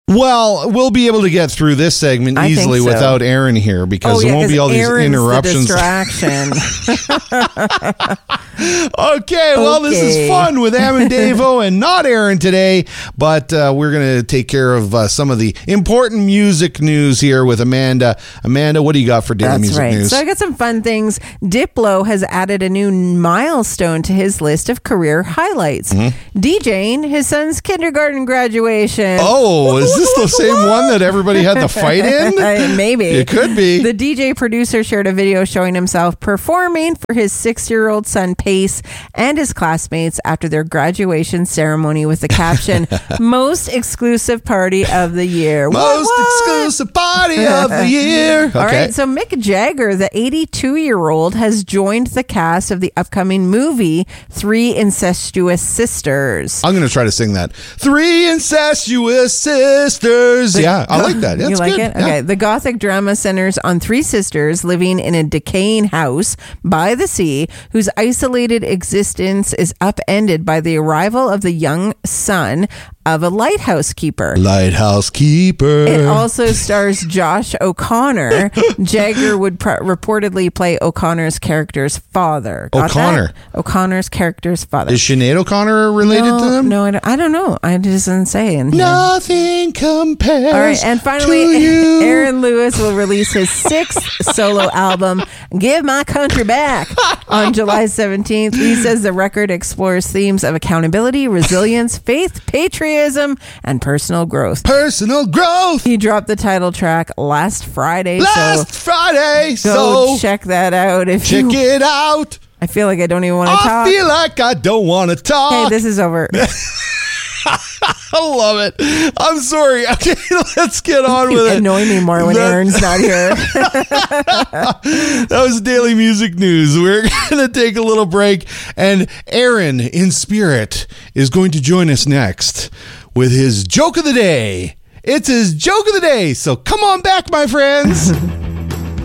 Well, we'll be able to get through this segment easily without Aaron here because there won't be all these interruptions. The distraction. Okay, well, this is fun with Amendevo and not Aaron today, but we're going to take care of some of the important music news here with Amanda. Amanda, what do you got for daily music news? So I got some fun things. Diplo has added a new milestone to his list of career highlights. DJing his son's kindergarten graduation. Oh, is this the same one that everybody had the fight in? Maybe. It could be. The DJ producer shared a video showing himself performing for his 6-year-old son, Pace, and his classmates after their graduation ceremony with the caption, "Most exclusive party of the year." Most exclusive party of the year. Okay. All right, so Mick Jagger, the 82-year-old, has joined the cast of the upcoming movie, Three Incestuous Sisters. I'm going to try to sing that. Three Incestuous Sisters. I like that. That's you like good. it? Okay. The Gothic drama centers on three sisters living in a decaying house by the sea, whose isolated existence is upended by the arrival of the young son of a lighthouse keeper. It also stars Josh O'Connor. Jagger would reportedly play O'Connor's character's father. O'Connor's character's father. Is Sinead O'Connor related to them? No, I don't know. I just didn't say in here. Nothing compares. All right, and finally, Aaron Lewis will release his 6th solo album, Give My Country Back, on July 17th. He says the record explores themes of accountability, resilience, faith, patriotism, and personal growth. He dropped the title track last Friday. Go check that out. Check it out. I feel like I don't even want to talk. I feel like I don't want to talk. Hey, this is over. I love it. I'm sorry. Okay, let's get on with it. Annoy me more when Aaron's not here. That was daily music news. We're going to take a little break, and Aaron, in spirit, is going to join us next with his joke of the day. It's his joke of the day, so come on back, my friends.